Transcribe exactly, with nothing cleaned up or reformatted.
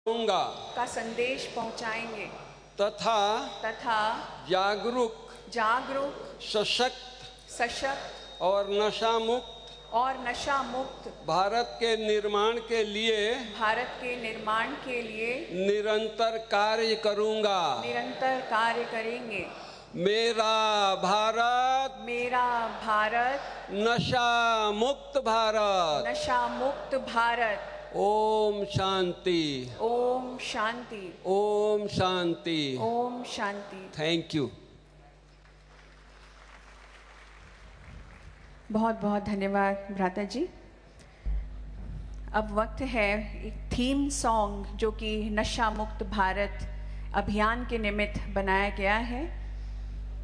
का संदेश पहुंचाएंगे तथा तथा जागरूक जागरूक सशक्त सशक्त और नशा मुक्त और नशा मुक्त भारत के निर्माण के लिए भारत के निर्माण के लिए निरंतर कार्य करूंगा। निरंतर कार्य करेंगे। मेरा भारत मेरा भारत नशा मुक्त भारत नशा मुक्त भारत। ओम शांति ओम शांति ओम शांति ओम शांति। Thank you. बहुत बहुत धन्यवाद भ्राता जी। अब वक्त है एक थीम सॉन्ग जो कि नशा मुक्त भारत अभियान के निमित्त बनाया गया है।